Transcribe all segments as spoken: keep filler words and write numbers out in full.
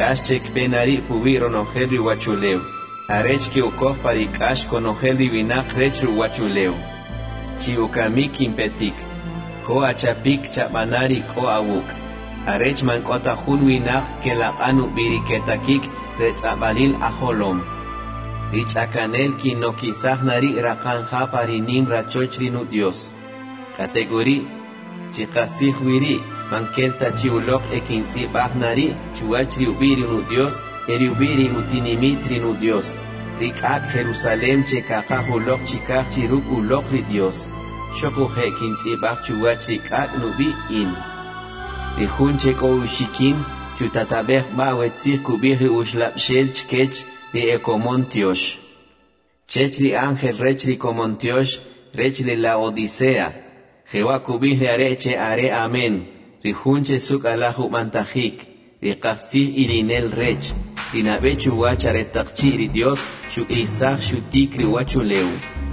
Rikash chek benari pubiro no helri wachuleu. Arech ki ukoh parikash kono helri vinak rechru wachuleu. Chi ukamik impetik. Ko achapik chabanari ko awuk. Arech man kota hun vinak ke la anu biriketakik retzabalil aholom. Rich akanel ki no kisah nari rakanja parinim rachochri Dios. Kategori chikasih wiri mankelta chiulok ekinsi bahnari chuachri ubiri nu Dios eri ubiri utinimitri nu Dios. Rikak Jerusalem chekaka hulok chikak chiruk ulok ri Dios. Shoko he kinsi bah chuachri kak nubi in. Rihun cheko ushikin chutatabeh ba wetzih kubiri ushlap shel chkech ri ekomontiosh. Chechri ángel rechri komontiosh rechri la odisea. Jehová kubih areche are amén. Rihunche suk alahu mantajik. Rikasih irinel rech. Rinabechu wachare takchiri Dios shuk isach shutikri wachuleu.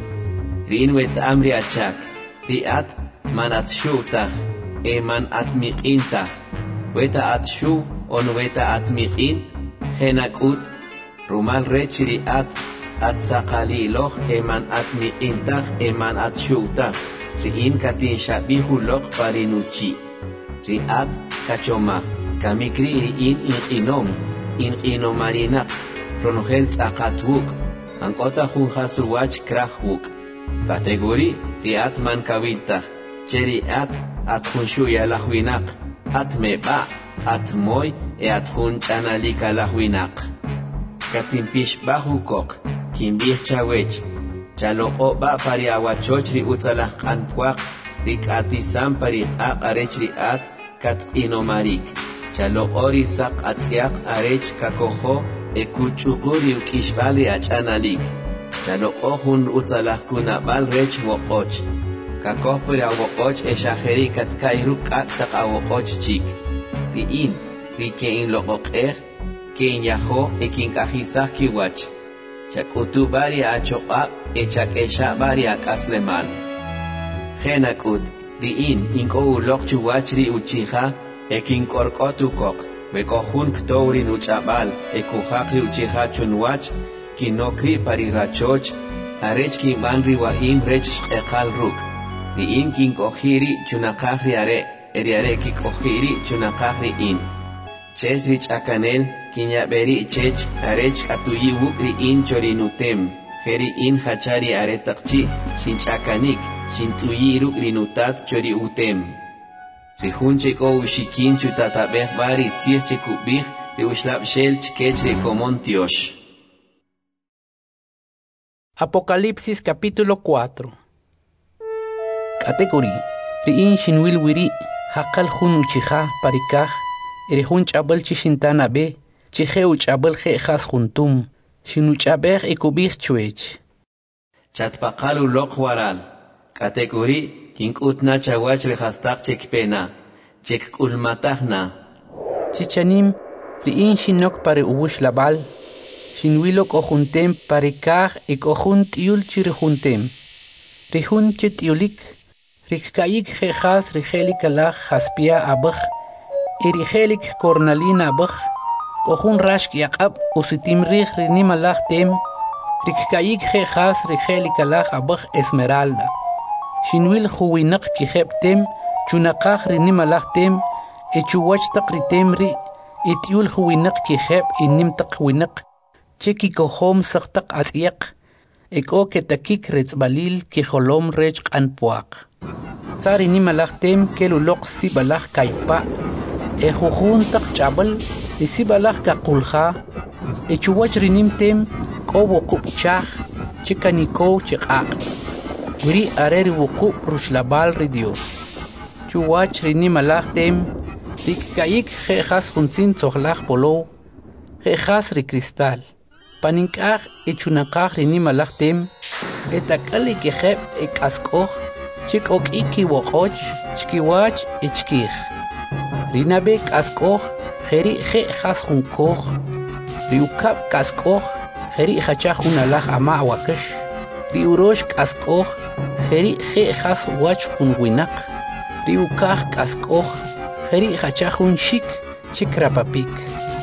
Rinwet amri achak. Riat man at shutach. E man at miqintach. Weta at shu on weta at miqin. Henakut. Rumal rech riat. At sakaliloch eman at miqintach eman at shutach. Riin katin shabihu lok parinuchi. Riat kachoma. Kamikri riin inqinom. Inqinomarinak. Ronogel tzakatvuk. Ankota junjasuwach krahvuk. Kategori riat man kaviltach. Cheriat at junshuya lahwinak. At meba. At moy e at junchanalika lahwinak. Katin pish bahukok. Kimbih chawech. Chaloko ba pari awachochri utsalah kanpuak. Rik atisam pari ak arechri at kat inomarik. Chaloko risak atziak arech kakoho ekuchukuri ukishbali achanalik. Chaloko hun utsalah kunabal rech wokoch. Kakoh pari awokoch eshaheri kat kairuk at tak awokoch chik. Riin, rikein lokok er, kein yaho ekin kahisah kiwach. Chakutu bari achoqab echak esha bari akasleman. Genakut, riin inko ulok chuwachri uchiha ekin korkotu kok. Bekohun ktouri nuchabal ekuhakri uchiha chunwach kinokri pari rachoch. Arech kin banri wahim rech ekal ruk. Riin kin kohiri chunakahri are eriare ki kohiri chunakahri in. Chesrich akanel kinya beri chech arech atuyi wukri in chorinutem. Heri in hachari aretakchi shinchakanik shintuyi rukri nutat chori utem. Rihunche ko ushikin chutatabeh bari tzirche kubih re ushlab shel chkech re komontiosh. Apocalipsis capítulo cuatro. Categoría Riin shinwil wiri hakal hun uchiha parikah. Erihun chabal chishintana be, chiheu chabal jejas juntum, shinu chabeg ekubig chuech. Chatpakalu lokwaral, kategori, kinkutna chawach rehastak chekpena, chekkulmatahna. Chichanim, riin shinok pare ubush labal, shinwilok ojuntem pare kaj ek ojunt yul chirijuntem. Rihun chetiulik, rikkayik jejas rigelik alaj haspia abaj. Erigelik cornalina bach, kohun rashk yakab, usitim rich rinimalach tem, rikkayik jejas rigelik alach abach esmeralda. Shinwil huwinak kihep tem, chunakach rinimalach tem, echuwach takritem ri, etiul huwinak kihep inim takwinak, cheki kohom saktak asyak, eko ketakik retzbalil kiholom rech anpuak. Tsari nimalach tem kelulok sibalach kaipa, Ejujun tak chabal, isibalak kakulha, echuwach rinimtem, kobo kupchah, chikaniko chikak. Wiri areri wukup rushlabal ridios. Chuwach rinimalachtem, rikkayik jejas junzin tzohlach polo, jejas rikristal. Paninkach echunakach rinimalachtem, etakali kejep ekaskoch, chikok iki wokoch, chkiwach echkich. Rinabek askoch, heri he has junkoch, riukap kaskoch, heri hachahun alach ama wakash, riurosh kaskoch, heri he has wach hun winak, riukach kaskoch, heri hachahun shik, chikrapapik,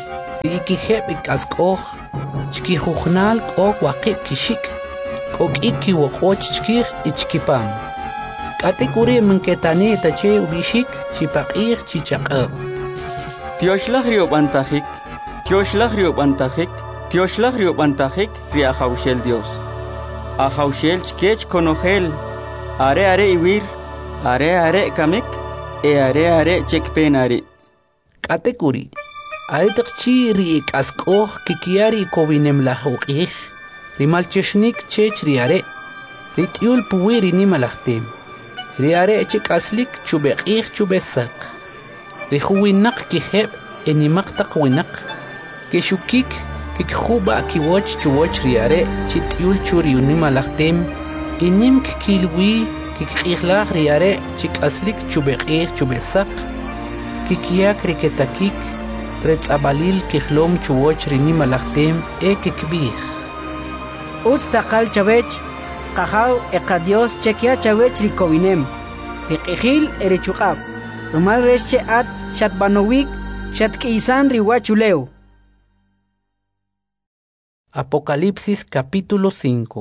ikiheb ikaskoj chkijujnal k'ok waqib kixik k'ok iki woqoch chkij ichkipam k'ate kuri minketani tache ubishik chipaqij chichaqab Tioshlag riobantajik Tioshlag riobantajik Tioshlag riobantajik riajaushel Dios Ajaushel chkech konogel are are iwir are are kamik e are are chekpenari k'ate kuri Aritaqchi riik askoj kikiari kobinem la hoqij rimalcheshnik chech riare ritiul puwiri nimalahtem riare chik aslik chubeqij chubesak rihuwinak kiheb enimaqtaq winak keshukik kikhuba kiwoch chuwoch riare chitiul churi nimalahtem inim kilwi kikqijlaj riare chik aslik chubeqij chubesak kikiak riketakik Retzabalil kijlom chuwoch rinimalahtem e kikbij. Utz taqal chavech, qajaw eqadios chekia chavech rikovinem. Riqijil erichuqab. Rumal resche at shatbanowik shatk'isan riwachuleu. Apocalipsis capítulo cinco.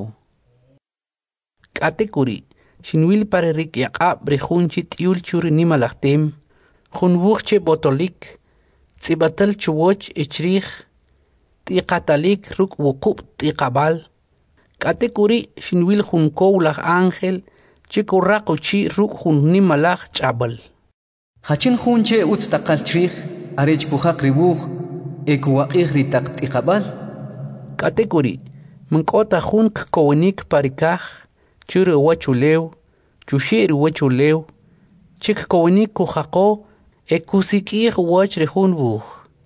Katekuri, shinwil pare rik yaqab rejunchi tiul churi nimalahtem, junwuchche botolik, Tsibatal chuwoch ichrij, tiqatalik ruk wuqub tiqabal, katekuri shinwil junkow laj ángel, chikurraq uchi ruk jun nimalaj chabal. Hachin junche utz taqal chrij, arech pujaq ribuj, ekuwaqij ritaq tiqabal. Katekuri, minkota jun kkowinik parikaj, churi wachulew, chushir wachulew, chik kowinik kujaqo, Ekusikir wach rejun buj.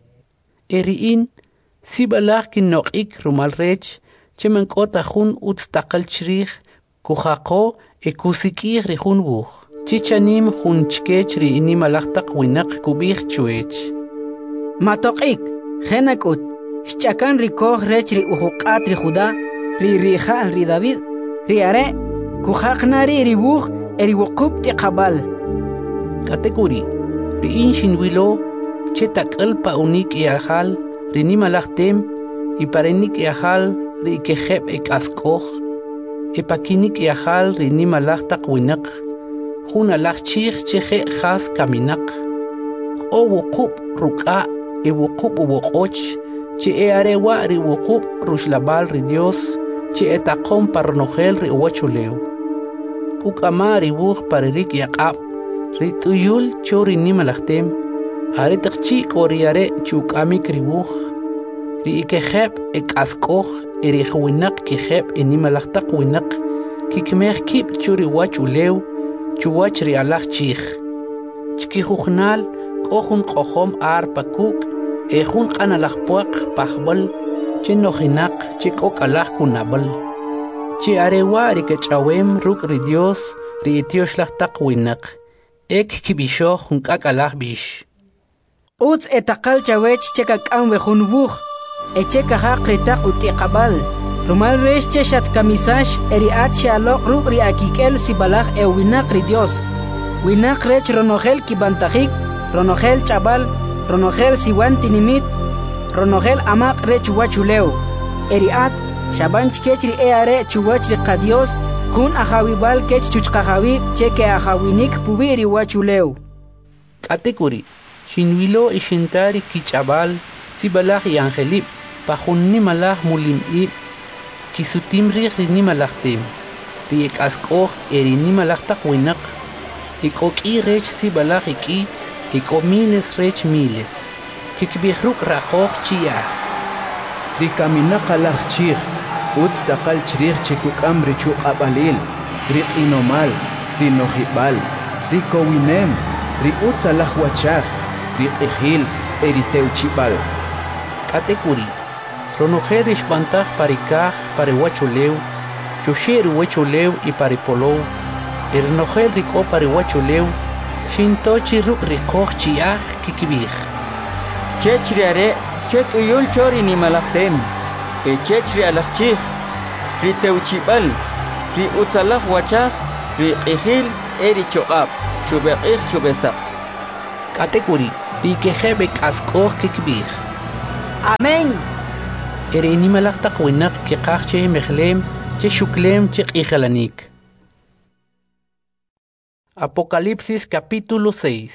Eriin, sibalaj kinoqik rumal rech, chemenkota jun utz taqal chrij, kujaqo ekusikir rejun buj. Chichanim jun chkech ri inimalajtaq winak kubij chuech. Matoqik, jenakut, shchakan rikoj rech ri ujuqat ri Judá, ri rijal ri David, ri are, kujaqnari ri buj eri wuqub tiqabal. Katekuri. Riin shinwilo, chetak alpa unik iajal, rinimalahtem, iparenik iajal, rikejeb ek askoj, epakinik iajal, rinimalahtak winak, jun alachchij cheje jas kaminak, o wukub ruka, e wukub uwokoch, che e arewa ri wukub rushlabal ri Dios, che etaqom parnogel ri uwachuleu. Kukama ri buj parerik yaqab, Rituyul chori nimalahtem, aritaqchi koriare chukamik ribuj, ri ikejeb ek askoj, erihwinak kijeb enimalahtak winak, kikmej kib churi wach ulew, chuwach ri alaj chij. Chkijujnal, kohun kohom ar pakuk, ejun qanalajpuaq pajbal, chenojinak, chikok alaj kunabal. Chi arewa rikechawem ruk ri Dios, ri itioshlahtak winak. Ek kibisho junkak alaj bish. Utz etaqal chawech chekakam wejun buj, echeka haq ritaq utiqabal. Rumal resh cheshat kamisash eriat shalok ruk ri akikel sibalaj e winak ri Dios. Winak rech ronogel kibantajik, ronogel chabal, ronogel siwan tinimit, ronogel amaq rech wachuleu. Eriat shaban chkech ri eare chuwach ri qadios, Jun ajawibal kech chuchqajawib cheke ajawinik pubiri wachuleu. Katekuri, shinwilo ishintari kichabal, sibalaj y angelib, pajun nimalaj mulimib, kisutimrij rinimalajtem, riek askoj eri nimalajtak winak, ikoki rech sibalaj iki, iko miles rech miles, kikbihruk rajoj chiyaj. Rikaminak alaj chij, Utz taqal chrij chikukam richu abalil, riqinomal, rinojibal, rikowinem, ri utz alaj wachaj, riqijil, eriteuchibal. Katekuri, ronojer ishbantaj parikaj parewachulew, chushir wachulew y paripolow, ernojer riko parewachulew, shintochi ruk rikoj chiaj kikibij. Chechriare, chetuyul chori ni malaktem. Echechri alachchij, ri teuchibal, ri utzalaj wachaj, ri qijil, eri choqab, chubeqij chubesaq. Katekuri, ri kejebek askoj kikbij. Amén. Eri inimalaq taq winaq kiqaq che mejlem che shuklem che q'ijalanik. Apocalipsis capítulo seis.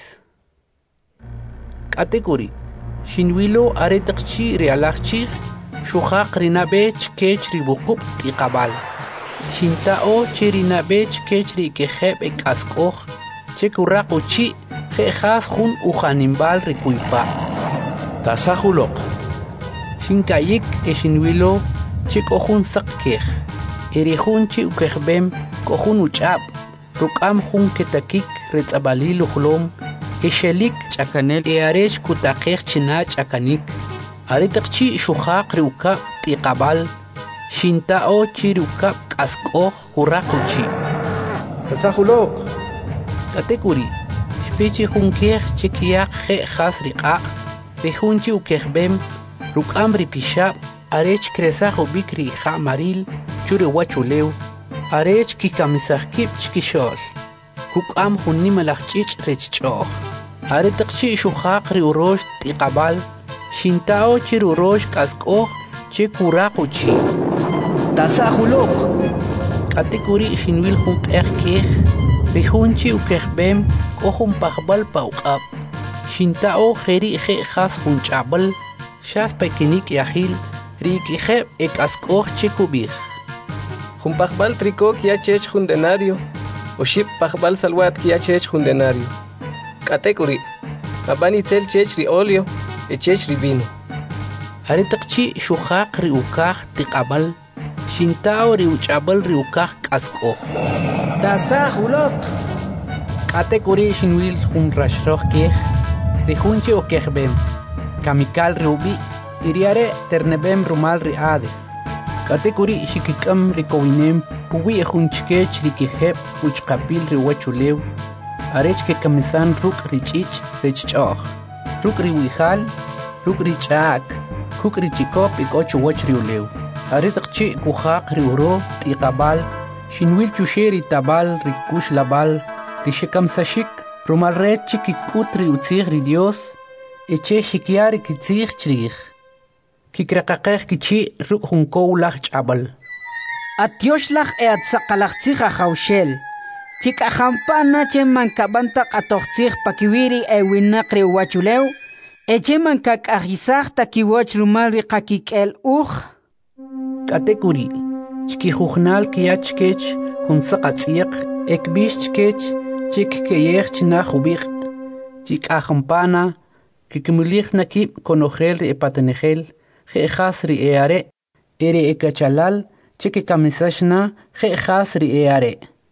Category Shinwilo aretaqchi realaqchi shuqaq rinabech kech ribuqup tiqabal. Shintao chirinabech kech rikejeb ek'asqoj che kurraquchi jejas jun ujanimbal rikuypa. Tasajuloq. Shinkayik e shinwilo che kojun saqkej. Erijun chi ukejbem kojun uchab. Rukam jun ketakik retzabali lujlom. Eshelik Chakanel. e arech kutakej china chakanik. Aretaqchi shuqaq riukab tiqabal. Shintao chirukab k'asqoj kurraquchi. Tasajuloq. Category Shpichi junkej che kiyaq je jas riqaq. Rejunchi ukejbem rukam ripishab. Arech kresaj ubikri ja maril chure wachulew. Arech kikamisajkib chkishol. Kukam junimalaj ch'ich rechch'oj. Aretaqchi shuqaq riurosh tiqabal. Shintao chirurosh k'asqoj che kurraquchi. Tasajuloq. Category shinwil jun q'ej kej. Rejunchi ukejbem k'ojun pajbal pawq'ab. Shintao jeri je jas jun ch'abal. Shas pekinik yajil rikijeb ek'asqoj che kubij. Jun pajbal tricó kia chech jun denario. O ship pajbal salwat kia chech jun denario. Category Abani tzel chech ri olio e chech ri vino. Aretaqchi shuqaq riukaj tiqabal. Shintao riuch'abal riukaj k'asqoj. Tasajuloq. Category shinwil jun rashroj kej. Rejunchi okejbem. Kamikal riubi. Iriare ternebem rumal riades. Category shikikam rikowinem. Puwi junchkech rikijeb uchqapil riwachulew. Arech ke kamisan ruk rich'ich rechch'oj. Ruk riwijal. Ruk rich'ak. Kuk richikop ikochu wach riulew. Aretaqchi kujaq riuro tiqabal. Shinwil chushe ritabal rikush labal. Rishekamsashik. Rumal red chikikut riutzij ri Dios. Eche shikyar kitzij chrij. Kikrakaqej kichi ruk junkow laj ch'abal. Atioslaj e atzaqalajtzij ajawxel. Chikajampana che mankabantaq atojtzij pakiwiri e winaq riwachulew. Eche mankak'ajisaj takiwach rumal riqakik'el uj. Category Chkijujnal kiyachkech jun saqatz'iq ekbix chkech chik keyej chinaj ub'iq. Chik'ajampana kikimulij nakib konojel ri epatenejel jejas ri eare eri ekachalal chiki kamisashna jejas ri eare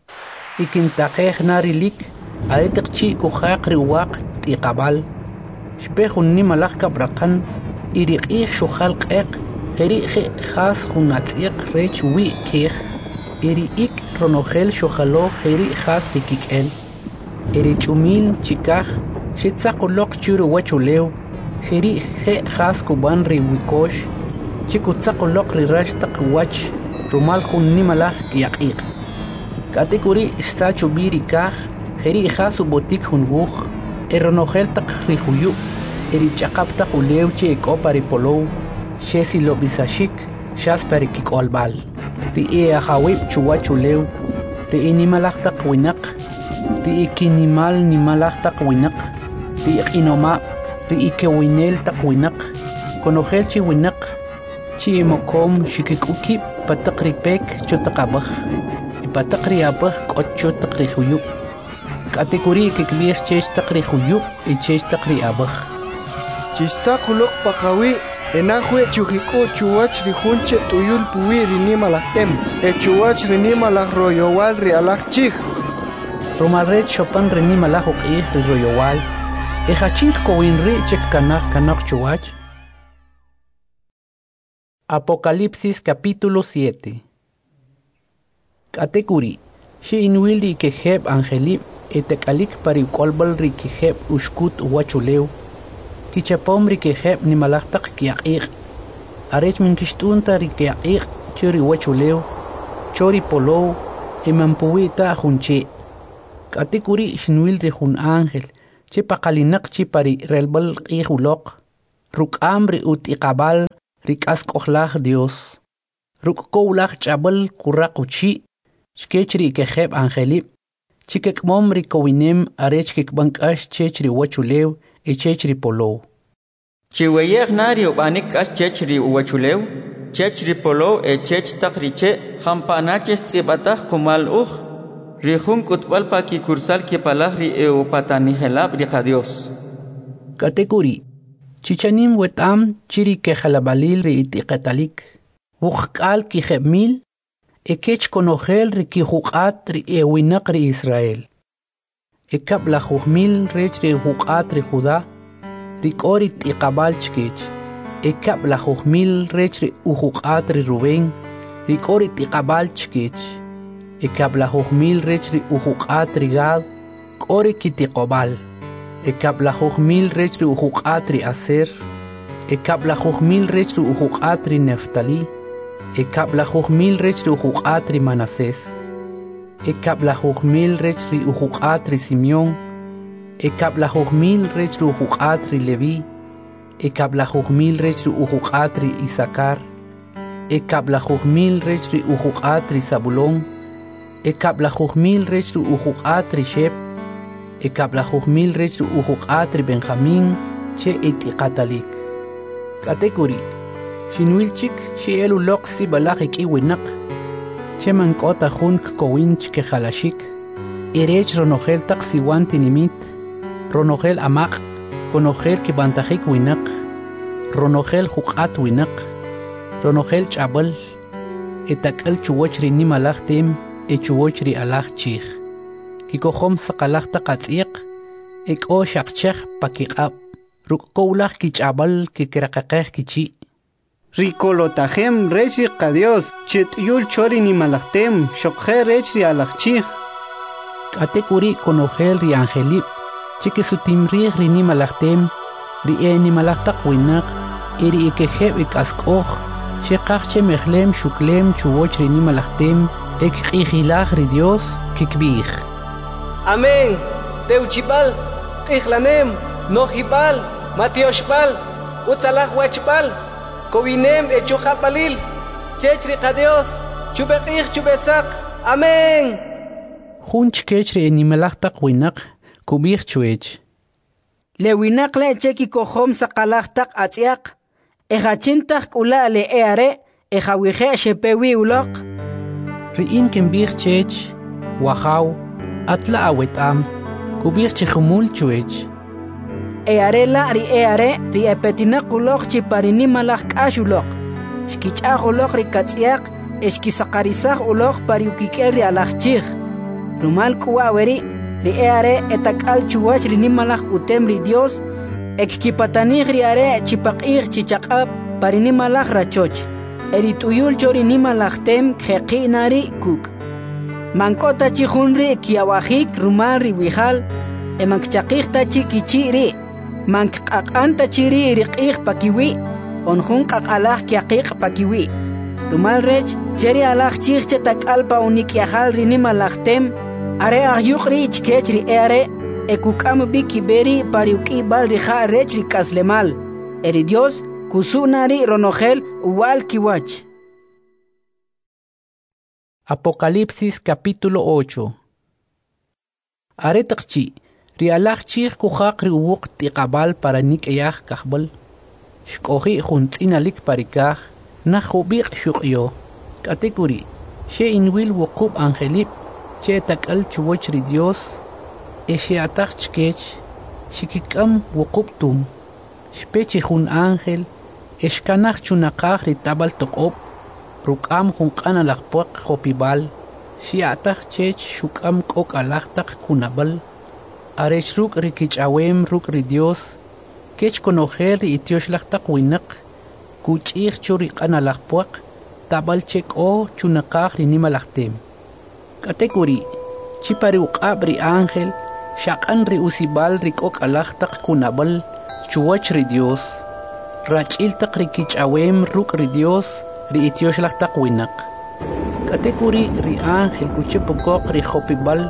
ikintaqej na rilik aretaqchi kujaq ri waq tiqabal shpejun nimalaj kabraqan iriq'ij shuqal q'eq jeri jejas jun atz'iq rech wi kej eri ik ronojel shuqalo jeri jas rikik'el eri ch'umil chikaj Shitzaquloq churu wachulew. Jeri je jas kuban ri wikosh. Chikutzaquloq ri rashtaq wach. Rumal jun nimalaj kiyaq'iq. Category shsachu biri kaj. Jeri jas ubotik jun wuj. Eronojel taq ri juyu. Eri chaqap taq ulew che ekopa ri polow. Shesi lobisashik. Shas pari kik'olbal. Ri e ajawib chu wachulew. Ri inimalaj taq winaq. Ri ikinimal nimalaj taq winaq. Ri iq'inoma, ri ikewinel taq winaq. Konojel chi winaq. Chi imokom shikik'ukib pataq ri pek cho taq abaj. Ipataq ri abaj k'ot cho taq ri juyub. Category kikb'ij chech taq ri juyub y chech taq ri abaj. Chistaquloq paqawi enajwe chujik'u chuwach ri junche tuyul puwi ri nimalajtem. E chuwach ri nimalaj royowal ri alaj chij. Romalret chopan ri nimalaj uq'ij ri royowal. Ejachink kowinri chek kanaj kanaj chuwach. Apocalipsis capítulo siete. Category Shi inwil ri kejeb angelib etekalik pari kolbal ri kejeb ushkut wachulew. Kichapom ri kejeb nimalaj taq kiyaq'iq. Arech min kishtunta ri kiyaq'iq churi wachulew. Chori polow emanpuwita junche. Category shinwil ri jun ángel. Che paqalinak chi pari relbal q'ij uloq. ruk'am ri utiqabal ri k'ask'ojlaj Dios ruk'kowlaj ch'abal kuraq uchi xkech ri kejeb angelib chikekmom ri kowinem arech kikbank'ax chech ri wachulew e chech ri polow chiweyej nari ubanik k'ax chech ri wachulew chech ri polow e chech taq riche jampanaches tz'ibataj qumal uj ri jun k'utb'al pa kikursal kipalaj ri e upatanijelab ri qadios katekuri chichanim wetam chiri kejalabalil ri itiqetalik wuqk'al kijebmil ekech konojel ri kijuq'at ri ewinaq ri Israel ekab la jujmil rech ri juq'at ri Judá ri k'ori t'iqabal chkech ekab la jujmil rech ri ujuq'at ri Rubén ri k'ori t'iqabal chkech ekab la jujmil rech ri ujuq'at ri Gad k'ori kitiqobal ekab la jujmil rech ri ujuq'at ri Aser ekab la jujmil rech ri ujuq'at ri Neftali ekab la jujmil rech ri ujuq'at ri Manasés ekab la jujmil rech ri ujuq'at ri Simeón ekab la jujmil rech ri ujuq'at ri Leví ekab la jujmil rech ri ujuq'at ri Isakar ekab la jujmil rech ri ujuq'at ri Zabulón ekab la jujmil rech ri ujuq'at ri Shep ekab la jujmil rech ri ujuq'at ri Benjamín che itiqatalik katekuri Shinwilchik xielu loq si balaj ikiwinaq che mankota jun kkowinch ke khalashik irech ronogel taq siwan tinimit ronogel amaq konogel kibantajik winaq ronogel juqat winaq ronogel chabal etakal chuwach ri nimalaj tem e chuwach ri alaj chij kikohom saqalaj taqatsiq eko shaqchej pakiqab ruk'kowlaj kichabal kikraqaqej kichi Ricolotajem rechi qadios chet'yul chori ni malachtem shokje rechi alachchij katekuri konogel ri angelib chiki sutimrij ri ni malachtem ri e ni malachtaq winaq iri ikejeb ikask'oj sheqaj che mejlem shuklem chuwoch ri ni malachtem ek q'ijilaj ri Dios kikbij Amén teuchibal q'ijlanem nojibal matioshbal utzalaj wachbal Kowinem e chujalbalil, chechri qadios, chubeqij chubesak, amén. Junch kechri animalajtaq winaq, kubij chuech. Le winaq le cheki kohom saqalajtaq atziaq, ejachintaq kula le eare, ejawije shepewi uloq. Riin kimbij chech, wajaw, atla awetam, kubij chihumul chuech. Earela ri eare ri epetinaq uloq chiparini malaj k'ax uloq xkich'aj uloq ri katz'iaq exkisaqarisaj uloq pariukik'el ri alajchij rumal k'u'aweri ri eare etak'al chuwach ri nimalaj utem ri Dios ekkipatanij ri are chipaq'ij chichaq'ab parini malaj rachoch eri t'uyul cho ri nimalaj tem kjeq'i'nari kuk' mank'ota chi jun ri kiawajik rumal ri wijal emankichaqij tachi kichi ri mank qaq'anta chiri riq'ij pakiwi onjun qaq'alaj kiaqiq pakiwi rumal rech cheri alaj chij che tak'alpa unikyajal ri nimalajtem are ajyuq ri chkech ri eare ekuk'am bikiberi pariuk'ibal ri ja rech ri k'aslemal eri Dios kusu'nari ronojel uwal kiwach Apocalipsis capítulo ocho Are taqchi ri alaj chij kujaq ri uwuq tiqabal para nik'eyaj kajbal xk'oji juntz'inalik parikaj najubiq xuq'yo katekuri she inwil wuqub angelib che tak'al chuwach ri Dios e she ataj chkech xikik'am wuqub tum xpechi jun ángel exkanaj chunaqaj ri tabal toq'ob ruk'am junq'an alajpuaq jopibal xi'ataj chech xuk'am k'ok alajtaq kunabal arech ruk' ri kich'awem ruk' ri Dios kech konojel ri itioxlajtaq winaq kuch'ij cho ri q'an alajpuaq tabal che k'o chunaqaj ri nimalajtem katekuri chipari uq'ab ri ángel xaq'an ri usibal ri k'ok alajtaq kunabal chuwach ri Dios rach'il taq ri kich'awem ruk' ri Dios ri itioxlajtaq winaq katekuri ri ángel kuchipokoq ri jopibal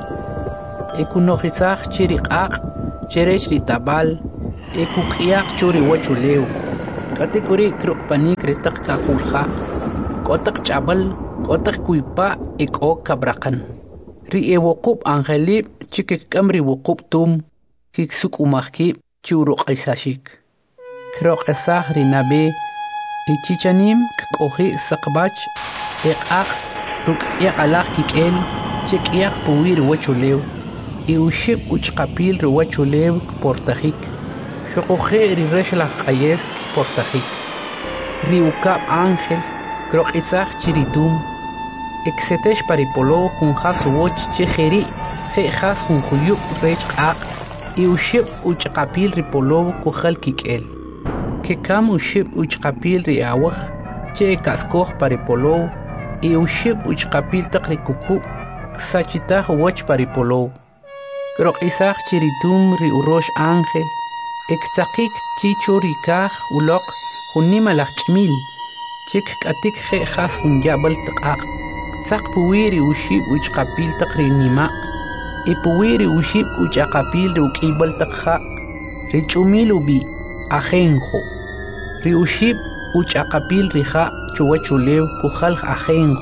ekunojisaj chiri q'aq cherech ri tabal ekuk'iyaq cho ri wachulew Kategori krok panik retak kakulha. Kotak cabal, kotak kuipa ek o kabrakan. Ri e wokub angelip chikik kamri wokub tum kik suk umakip churok isashik. Krok esah rinabe ichichanim kohi sakbach ek ak ruk ek alak kikel chik ek puwir wachulew. Iuship uchkapil ruwachulew portajik. Shokoje ri reshlach ayes portajik. Ri ukap ángel krok isach chiritum. Exetesh paripolo junjas woch chejeri jejas junjuyuk rech ak. Iuship uchkapil ripolo kujal kikel. Kekam uship uchkapil ri awach che kaskoh paripolo. Iuship uchkapil takri kuku sachitah woch paripolo. Krok isach chiritum ri urosh ángel. Exakik chicho rikah ulok hunima lachmil. Chik katik jejas hunjabal takak. Tsak puwiri ushib uchkapil takri nima. I puwiri ushib uchakapil ri ukibal takha. Ri chumil ubi ajenjo. Ri ushib uchakapil riha chuwachulew kujal ajenjo.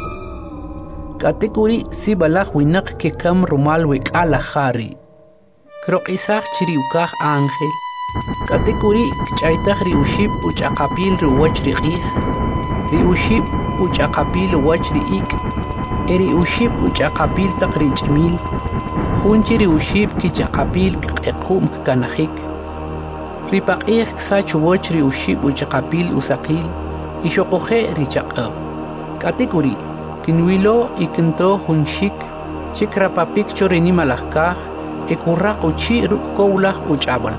Katekuri si balak winak ke kam rumal wek alahari. Krok isach chiri ukah ángel. Katekuri kchaitach ri ushib uchakapil ri wach ri qih. Ri ushib uchakapil wach ri ik. Eri ushib uchakapil tak ri chmil. Junchi ri ushib kichakapil kqequm kanahik. Ri paqih ksach wach ri ushib uchakapil usaqil. Ishokoje ri chaqab. Katekuri kinwilo ikinto junshik chikrapapik chorini malakah ekurrak uchi rukkowlah uchabal.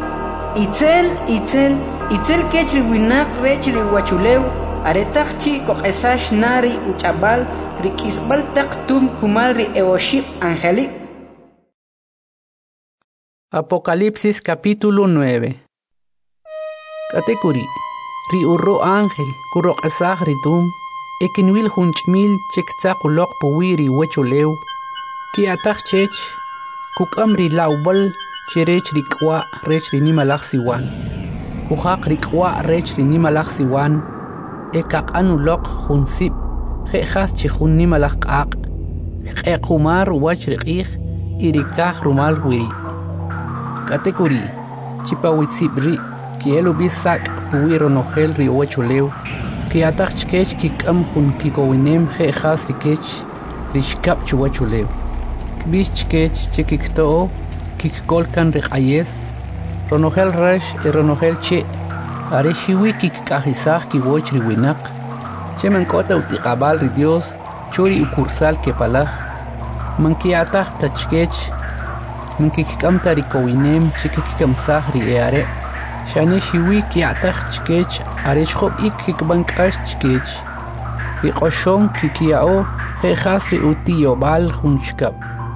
Itzel, itzel, itzel kechri winak rechri wachulew, aretak chi kokesash nari uchabal, rikisbal tak tum kumal ri eoship angelik. Apocalipsis capítulo nueve. Katekuri, ri urro ángel, kurok esah ritum, ekinwil hunchmil chektzak ulok puwiri wachulew, ki atak chech, kukamri laubal, chirech rikwa rech rinimalak siwan. Kuhak rikwa rech rinimalak siwan. Ekak anulok hunsip. Jejas chihun nimalak ak. Ekumar wach rikih. Irikah rumal wiri. Katekuri. Chipawitsibri. Kielu bisak puwiro nohel ri wachulew. Kiatak chkech kikam hun kikowinem jejas rikech. Rishkap chuwachulew. Kbish chkech chikikto. Kikkolkan rikayes, ronogel resh y ronogel che, areshiwi kikajisaj kiwoch riwinak, che mankota utikabal ri Dios, chori ukursal kepalaj, mankiataj tachkech, mankikamta rikowinem, chikikamsaj ri eare, shane shiwi kiataj chkech, areshjob ik kikbankash chkech, kikoshon kikiao, jejas ri utiyobal junchkap.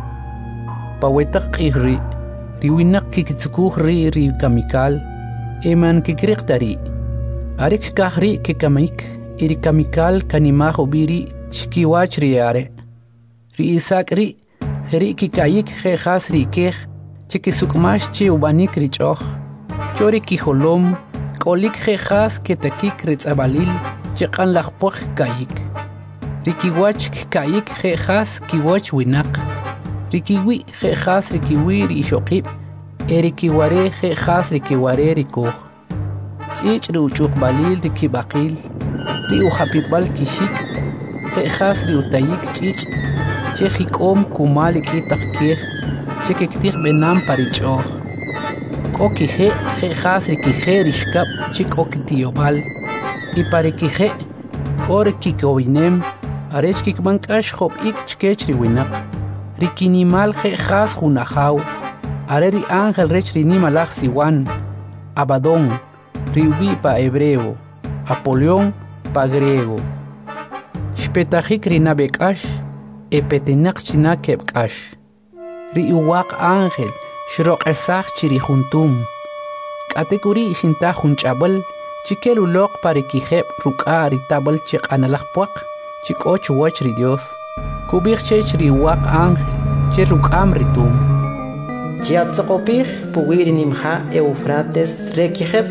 Pawetak ihri, riwinak kikitsukuh ri ri kamikal, eman kikriktari. Arik kahri kikamik, iri kamikal kanimah obiri chkiwach ri are. Ri isak ri, heri kikayik jejas ri kej, chikisukmash chi ubanik ri choch. Chori kiholom, kolik jejas ketakik ritzabalil, chikan lachpoch kayik. Rikiwach kayik jejas kiwach winak. Rikiwi jejas rikiwi rishokip, erikiware jejas rikiware rikoh. Chich ri uchuk balil rikibakil, ri uhapipal kishik, jejas ri utayik chich, chejikom kumalik itakkeh, chekiktik benam parichoh. Kokije jejas rikije rishkap chik okitiyobal, iparikije, korikikowinem, arech kikbankash hop ik chkech riwinak. Rikinimal jejas junajau, areri ángel rech rinimalach siwan, Abadón, riubi pa hebreo, Apolión pa griego. Shpetajik rinabekash, epetenak chinakebkash. Riuwak ángel, shrok esach chirijuntum. Katekuri shinta junchabal, chikelulok parikijeb ruka ritabal chik analakpuak, chik och wach ri Dios. Kubich chech riwak ángel, cheruk amritum. Chiatzokopich, puwiri nimha Eufrates, rekijeb,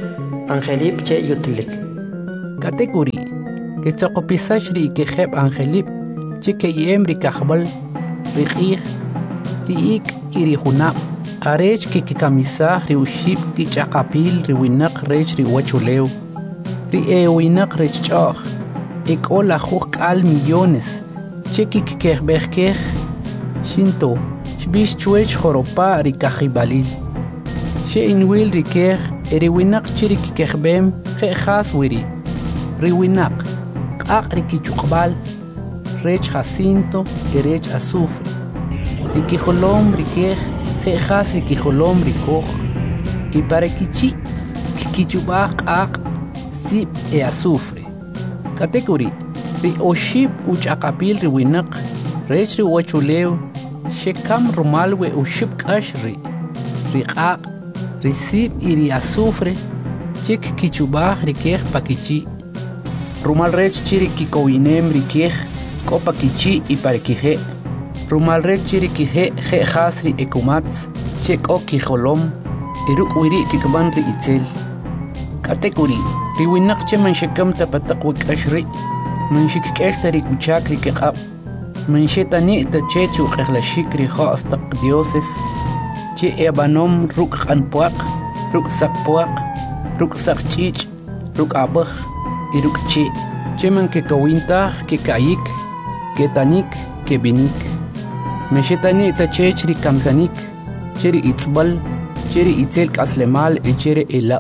Angelip che yutlik. Kategori que tsokopisash ri que heb Angelip che que yem ri kahbal ri khikh ri ik iri khunab arech que que kamisa ri uship ki chaqapil ri winaq rech ri wachulew ri e winaq rech chakh ek ola khuk al millones che que que behkeh shinto shbish chwech khoropa ri kahibalil she inwil ri keh ri winaq chiri ki kehbem khe khas wiri ri winaq qaq ri ki chuqbal rech jacinto rech azufre ri ki kholom ri keh khe khas ri ki kholom ri kokh y para kichi ki chubaq qaq sip e azufre kategori ri oshib uchaqapil ri winaq rech ri wachulew shekam rumal we ushib kashri ri qaq ri sip y ri azufre chik ki chubaq ri keh pakichi rumal rech chiri ki kowinem ri keh ko pakichi y para kije rumal rech chiri kije je khasri ekumats chek o ki kholom iruk wiri ki kban ri itzel kategori ri winaq che man shekam ta pataq wik ashri man shik keshtari kuchak ri qab man shetani ta chechu qhla shikri khas taq dioses che ebanom ruk qanpuaq ruk saqpuaq ruk saqchich ruk abakh iruk chi cheman ke kawinta ke kayik ke tanik ke binik meshetani ta chechri kamsanik cheri itzbal cheri itzel kaslemal e chere elaq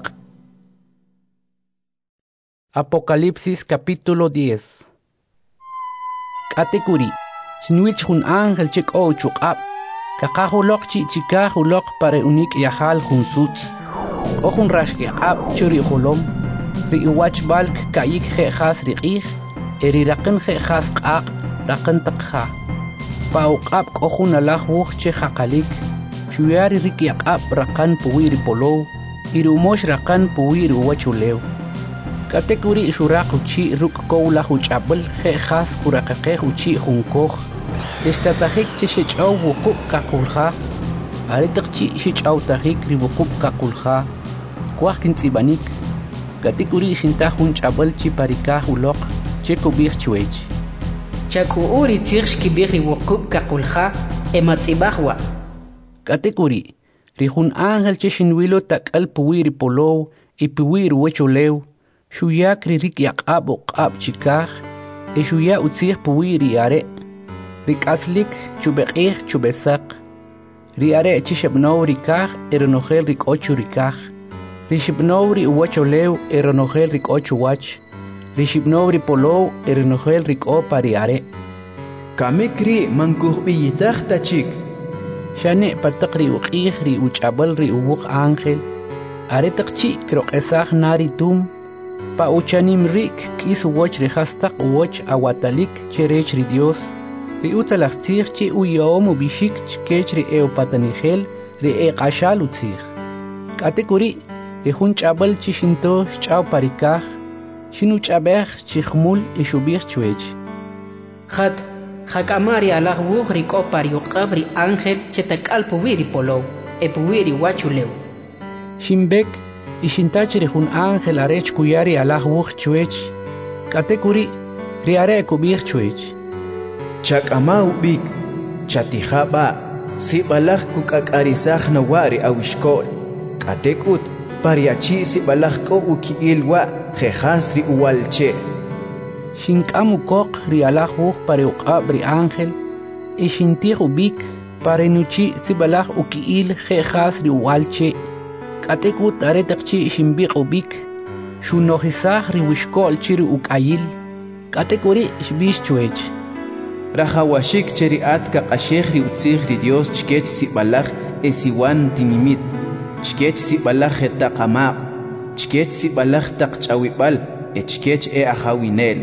Apocalipsis capítulo diez Kategori Shinwich hun ángel chek o chuqab kaqahulok chi chikahulok pare unik yahal hun suts o hun rashke ab churi khulom ri iwach balk kayik khe khas ri qih eri raqin khe khas qaq raqin taqha pauqab o hun alah wuh che khaqalik chuyari ri yaqab raqan puwiri polo irumosh raqan puwiri wachulew kategori shuraq uchi ruk kowla huchabel khe khas kuraqaqe uchi hunkokh estatajik che shechaw wuqub kaqulha aritaqchi shechaw tajik ri wuqub kaqulha kwaq kintsibanik kategori shinta hun chabel chi parika uloq che kubir chwech chaku uri tirsh ki biri wuqub kaqulha ematsibahwa kategori ri hun ángel che shinwilo takal puwiri polo y puwiri wecholew shuyak ri rik yaqab uqab chikah e shuya utzih puwiri are rik aslik chubeqih chubesaq ri are chishebnow rikah eronohel rik ochu rikah ri shibnow ri uwacholew eronohel rik ochu wach ri shibnow ri polow eronohel rik o pari are kamikri mankuh biyitah tachik shane pataqri uqih ri uchabal ri uwuq ángel are taqchi kroqesaj nari tum pa uchanim rik kis woch ri hastaq woch awatalik cherech ri Dios ri utalachtzih chi uyom ubishik chkech ri eopatanigel ri eqashal utzih kategori ri hun chabal chi shinto chaw parikaj shinu chabej chi khmul ishubih chwech khat khakamari alah wuh ri ko pariuqab ri ángel chetakal puwiri polo e puwiri wachulew shimbek ishintachri hun ángel arech kuyari alah wuh chwech kategori ri are kubih chwech chak'ama ubik chatijaba sibalaj kuk'akarisaj nawari awishkol k'atek'ut pariachi sibalaj k'o uki'il wa jejas ri uwalche shink'am ukoq ri alah wuh pare uq'ab ri ángel ishintij ubik pare nuchi sibalaj uki'il jejas ri uwalche k'atek'ut are taqchi shimbiq ubik shunojisaj ri wishkol chiri uk'ayil k'atek'uri shbish chwech rajawashik cheri atka qashej ri utzij ri Dios chkech sibalaj esiwan timimit chkech sibalaj etaqamaq chkech sibalaj taqch'awib'al e chkech e ajawinel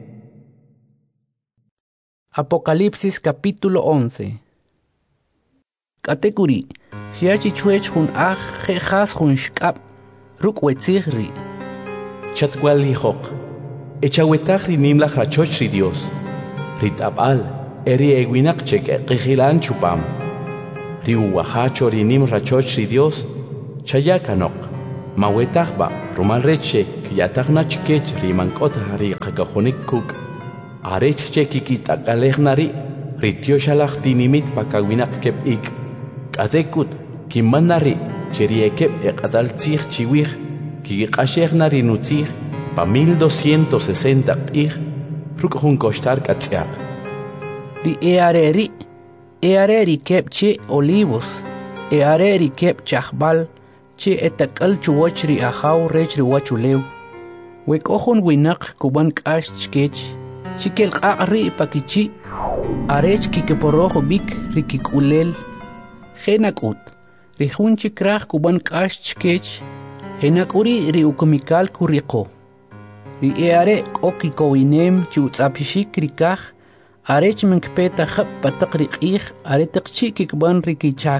Apocalipsis capítulo once Kategori Shiachi chwech hun aj jejas hun shkab ruk wetzij ri Chatwal hijok echawetaj ri nimlaj rachoch ri Dios Ritabal eri eguinak chek qijilan chupam ri uwahacho ri nim rachoch ri Dios chayakanok Mawetahba, Rumal Reche, Kiatagna Chikech, Rimankota Hari Kakahonik Cook, Areche Kikit Akalegnari, Ritio Shalach Tinimit Pakawinak Kep Ik, Katekut, Kimanari, Cheriekep Ekadal Tzir Chiwich, Kikashegnari Nutzir, pa mil doscientos sesenta ik, Rukun Kostar Katziak. Ri Eareri, Eareri Kep Che Olivos, Eareri Kep Chahbal, Che etakal chuwachri ahaw rechri wachulew. Wek ohon winak kuban kash chkech. Chikel qaqri pakichi. Arech kikeporojo bik rikikulel. Genakut. Rihun chikrach kuban kash chkech. Henakuri ri ukumikal kuriko. Ri eare okikowinem chutzapishik rikach. Arech menkpeta khab patakri ich aretakchi kikban rikichak.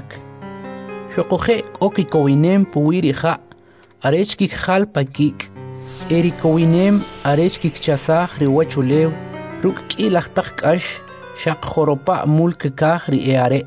Shokoje okikowinem puwiriha, arechkik hal pakik, erikowinem arechkik chasah riwachulew, ruk ilachtak kash, shak joropa mulkekah ri eare.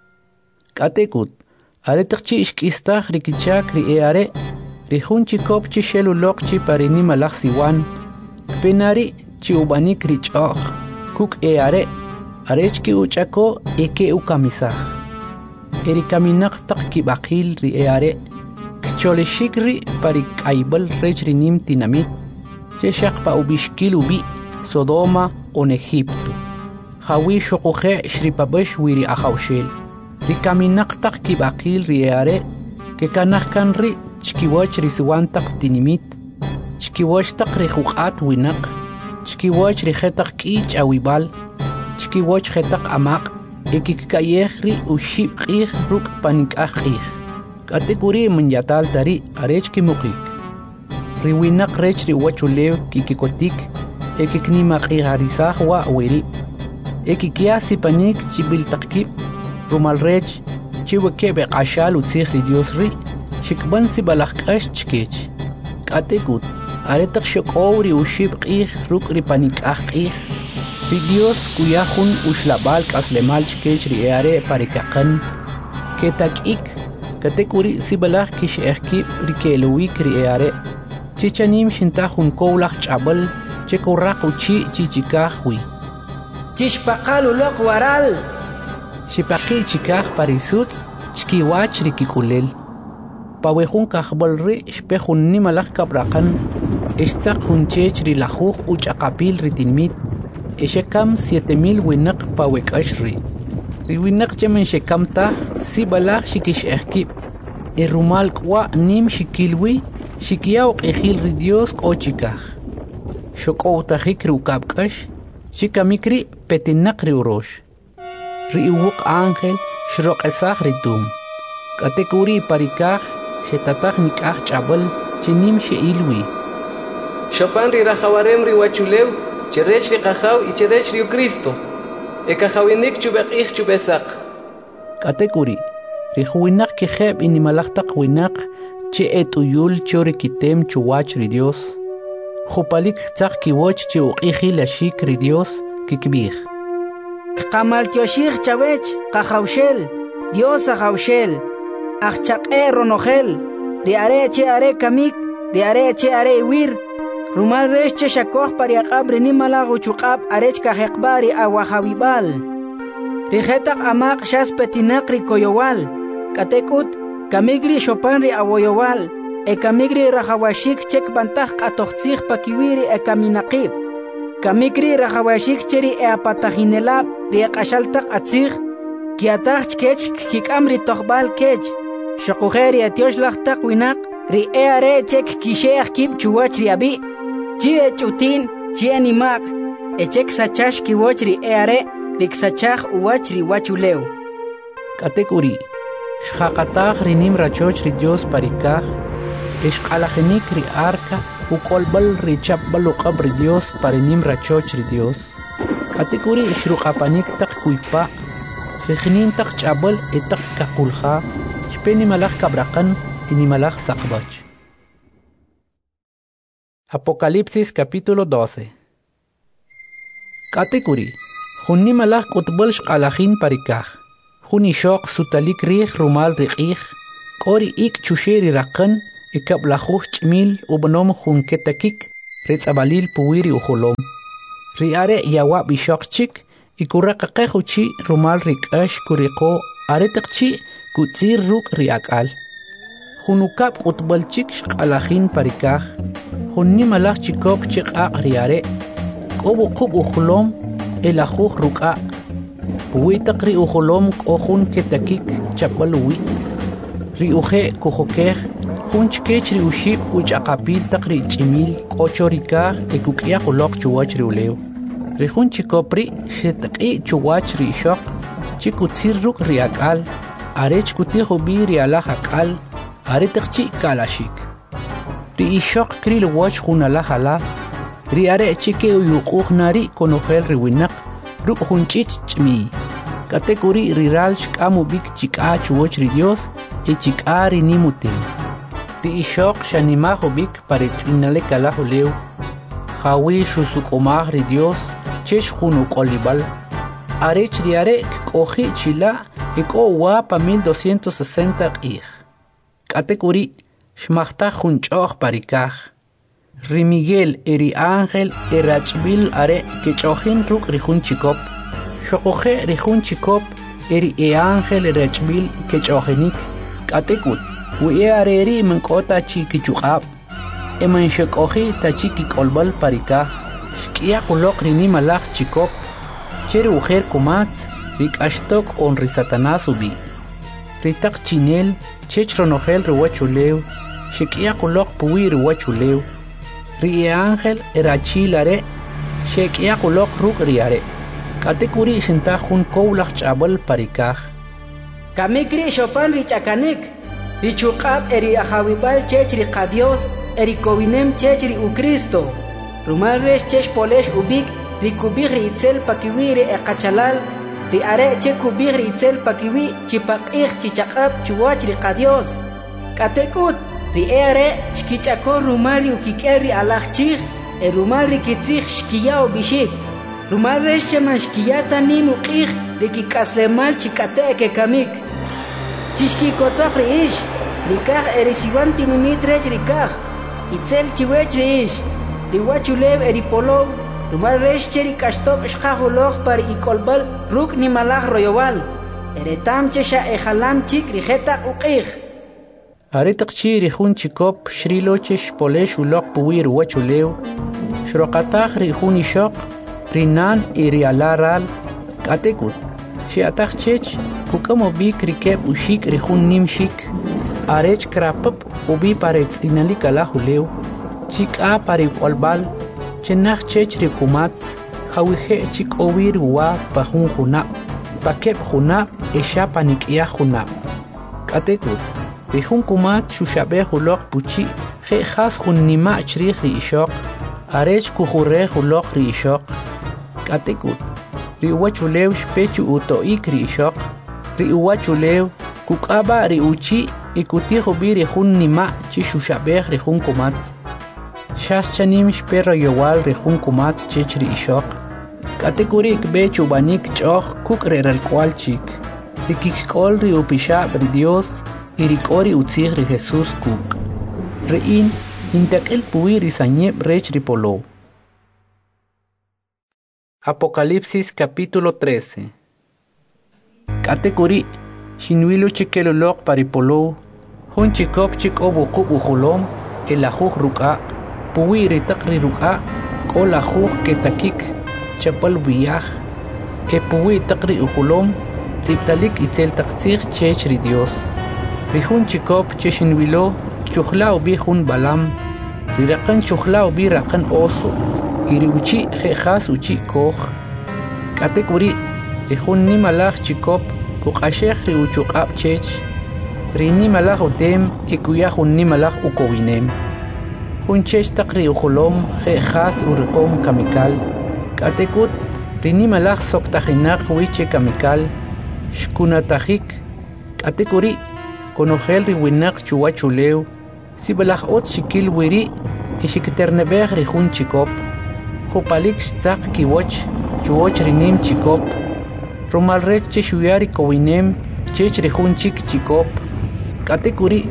Katekut, aretakchi ishkistah rikichak ri eare, rihunchi kopchi shelulokchi parini malach siwan, penari chi ubanik richoch, kuk eare, arechki uchako eke ukamisah. Erikaminak tak kibakil ri eare, kcholeshikri parik aibal rechrinim tinamit, cheshak pa ubishkil ubi, Sodoma on Egipto. Hawi shokohe shripabesh wiri ahaushel. Rikaminak tak kibakil ri eare, kekanahkan ri chkiwach risuantak tinimit, chkiwach tak rihukat winak, chkiwach rihetak kich awibal, chkiwach hetak amak, ekikayehri ushib qih ruk panikah. Kategori menyatal dari arech kimukik. Riwinak rech riwachulew kikikotik, ekiknimak iharisah wa wiri. Ekikiasi panik chibil takip, rumal rech, chiwekebe ashal utzih ri Dios ri, shikban si balakash chkech. Kategut, aretak shokowri ushib qih ruk ri panikah qih. Ri Dios kuyahun ushlabal kaslemal chkech ri eare parikakan, ketakik, katekuri sibalach kish ehki rikeluik ri eare, chichanim shintahun kowlach chabal, chekurrak uchi chichikahwi. Chishpaqal ulok waral. Shipaki chikah parisut, chkiwach rikikulel. Pawehun kahbal ri shpehun nimalach kabrakan, estak hun chech ri lajuj uchakapil ritinmit, Eshekam siete mil winak pawek ashri. Riwinak chemen shekam tah si balach shikish ehkip. Erumal kwa nim shikilwi shikiyaw qihil ri Dios kochikah. Shokow tahik rukabkash shikamikri petinak ri urosh. Ri uwuk ángel shrok esah ritum. Katekuri parikah shetatah nikah chabal chinim sheilwi. Shopan ri rahawarem ri wachulew. Cherech ri qahaw y cherech ri Cristo. E qahawinik chubek ich chubesak. Katekuri, ri huwinak kiheb inimalachtak winak che etuyul chore kitem chuwach ri Dios. Jupalik tzak kiwoch che uqiji lashik ri Dios kikbih. Qamal tioshich chavech qahawshel, Dios ahawshel, achchaq e ronohel, ri are che are kamik, ri are che are wir. Rumal reche shakoh pariaqab rinimalagu chuqab arech kahekbari awahawibal. Rihetak amak shas petinakri koyowal. Katekut kamigri shopanri awoyowal. E kamigri rahawashik chek bantah atochtzich pakiwiri e kaminaqib. Kamigri rahawashik cheri e apatahinelab riaqashaltak atzich. Kiatach chkech kikamri tohbal kech. Shakuheri atioshlachtak winak ri e are chek kisheach kib chuwach riabi. Chie chutin, chie nimak, echek sachash kiwochri eare, riksachach uwachri wachulew. Katekuri, shakatach rinim rachoch ri Dios parikach, eshkalachenik ri arka, ukolbal ri chapbal uqab ri Dios parinim rachoch ri Dios. Katekuri shruqapanik tak kuipa, shechinin tak chabal etak kakulha, shpeni malach kabrakan, inimalach sakbach. Apocalipsis capítulo doce. Katekuri, Junni malach kutbal shqalachin parikach, Junni shok sutalik rih rumal rikich, Kori ik chusheri rakan, ikab lajuj ch'mil ubanom jun ketakik retz'abalil puwiri ujolom riare yawa bixoq chik ikuraqaqej uchi rumal rik'ax kuriqo are taqchi kutzir ruk' riak'al junukab q'utb'al chik xq'alajin parikaj jun nimalaj chikop chiq'aq riare k'ob uqub ujolom elajuj ruk'a puwi taq ri ujolom k'o jun ketakik chapb'al uwi' ri uje kujokej jun chkech ri uxib uch'aqapil taq ri ch'imil k'o chorikaj ekuk'yaj uloq chuwach ri ulew ri jun chikop ri xetaq'i chuwach ri ixoq chikutzir ruk' ri ak'al are chkutij ubi ri alaj ak'al are taqchi kalaxik ri ixoq kril woch jun alaj ala ri are chike uyuq'uj nari konojel ri winaq ruk' jun ch'ich ch'miy katekuri ri ral xk'am ubik chik'a chuwach ri Dios e chik'a ri nimutem ri ixoq xanimaj ubik paretz'inalek alaj ulew jawi xusuk'omaj ri Dios chex jun uk'olib'al arech ri are k'oji' chila' ek'o uwa pa mil doscientos sesenta q'iij k'atekuri xmajtaj jun ch'o'j parikaj ri Miguel e ri ángel e rach'b'il are kech'ojin ruk' ri jun chikop xoqoje' ri jun chikop e ri e ángel e rach'b'il kech'ojenik k'atekut wi e are ri mank'o tachi kichuq'ab' e manxek'oji' tachi kik'olb'al parikaj xk'iyaq uloq ri nimalaj chikop che ri ujer kumatz ri k'axtok on ri Satanás ubi ri taq chinel chech ronojel ri wach ulew xek'iyaq uloq puwi ri wach ulew ri e ángel e rachil are xek'iyaq uloq ruk' ri are k'atekuri xintaj jun kow laj ch'ab'al parikaj kamik ri xopan ri ch'akanik ri chuq'ab' e ri ajawib'al chech ri qa Dios e ri kowinem chech ri uCristo rumal rex chex polex ubik ri kubij ri itzel pakiwi ri e qachalal ri are che kubij ri itzel pakiwi chipaq'ij chichaq'ab' chuwach ri qa Dios k'atekut ri e are xkich'akon rumal ri ukik'el ri alaj chij e rumal ri kitzij xkiya ubixik rumal rex cheman xkiyata nin uq'ij ri kik'aslemal chik'ate' kekamik chixkikotoj ri ix ri kaj e ri siwan tinimit rex ri kaj itzel chiwech ri ix ri wach ulew e ri polow rumal rex che ri k'axtok xqaj uloj pa ri ik'olb'al ruk' nimalaj royowal e retam che xa e jalam chik ri jetaq uq'ij are taqchi ri jun chikop xrilo che xpolex uloq puwi ri wach ulew xroqataj ri jun ixoq ri nan y ri ala ral k'atekut xi'ataj chech kuk'am ubik ri keb' uxik ri jun nim xik arech krapab ubi paretz'inalik alaj ulew chik'a pa ri k'olb'al chenaj chech ri kumatz jawije' chik'owi ri uwa pa jun junab' pa keb' junab' e xa pa nik'yaj junab' k'atekut ri jun kumatz xuxab'ej uloq puchi' je' jas jun nima' chriij ri ixoq arech kujurej uloq ri ixoq k'atekut ri uwach ulew xpech uto'ik ri ixoq ri uwach ulew kuk'aba' ri uchi' y kutij ubi ri jun nima' chi xuxab'ej ri jun kumatz xas chanim xpe royowal ri jun kumatz chech ri ixoq k'atekuri kb'e chub'anik ch'oj kuk' re ralk'wal chik ri kik'ol ri upixab' ri Dios y ri k'o ri utzij ri Jesús kuk' ri'in intak'il puwi ri sanyeb' rech ri polow Apocalipsis capítulo trece k'atekuri xinwilu chikel uloq pa ri polow jun chikop chik'ob uqub' ujolom e lajuj ruk'a puwi ri taq ri ruk'a k'o lajuj ketakik chapal wiyaj e puwi taq ri ujolom tz'ibtalik itzel taq tzij chech ri Dios ri jun chikop che xinwilo chujla ubi jun balam ri raqan chujla ubi raqan oso y ri uchi' je' jas uchi' koj k'atekuri ri jun nimalaj chikop kuq'axej ri uchuq'ab' chech ri nimalaj utem y kuya jun nimalaj ukowinem jun chech taq ri ujolom je' jas uriqom kamikal k'atekut ri nimalaj soktajinaq wiche kamikal xkunatajik k'atekuri konojel ri winaq chuwach ulew sib'laj otz xikil wiri' y xikiterneb'ej ri jun chikop jupalik xtzaq kiwoch chuwoch ri nim chikop rumal rech che xuya ri kowinem chech ri jun chik chikop k'atekuri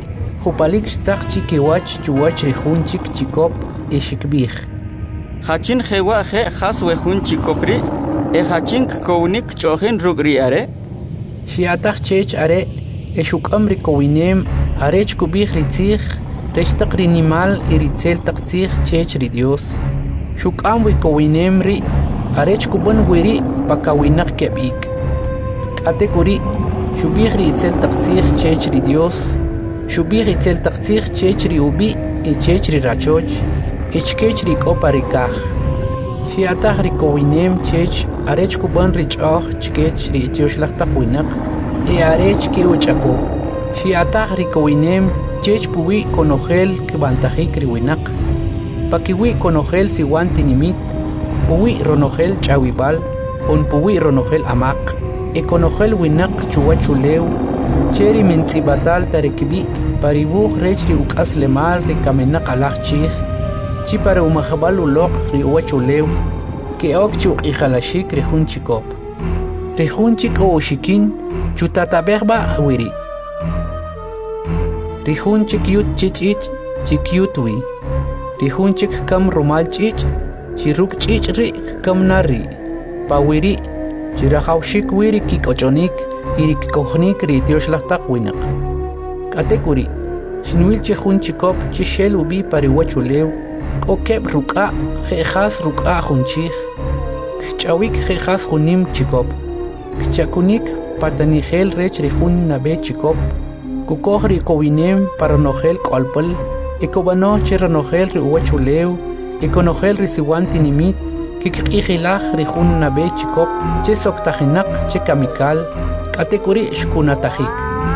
Jupalik stak chikiwach chuwach rihun chik chikop e shikbih. Hachin hewa he has wehun chikopri, e hachin kounik chohin rugri are. Shiatach chech are, e shukam rikowinem, arech kubih ritzich, rechtak rinimal iritzel takzich chech ridios. Shukam wikowinem ri, arech kuban wiri pakawinak kebik. Kate kuri, shubih ritzel takzich chech ridios. Shubih itzel takzich chechri ubi e chechri rachoch, e chkechri koparikach. Shiatach rikowinem chech arech kuban richoch chkechri etioshlastak winak, e arech ke uchako. Shiatach rikowinem chech puwi konogel kibantajik riwinak. Pakiwi konogel siwan tinimit, puwi ronogel chawibal, on puwi ronogel amak, e konogel winak chuwachuleu, cheri mentzibatal tarekibi paribuj rechri ukas lemal rikamenak alach chich chi para umajabal ulok ri uachuleu ke ok chuk ijalashik rihun chikop rihun chik o shikin chutataberba wiri rihun chik yut chichich chikyut wi rihun chik kam rumal chich chiruk chich ri kam nari pawiri chirahawshik wiri kikochonik irik kohnik ri tioshlahtak winak. Katekuri, shnuil chehun chikop chishel ubi pariwachulew, kokeb ruka, jejas ruka junchich, kchawik jejas junim chikop, kchakunik patanigel rech rihun nabe chikop, kukohri kowinem paranogel kolpel, ekobano cheranogel riwachulew, ekonogel risiwanti nimit, kikijilach rihun nabe chikop, chesoktajinak chekamikal, Katekuri shkunatajik.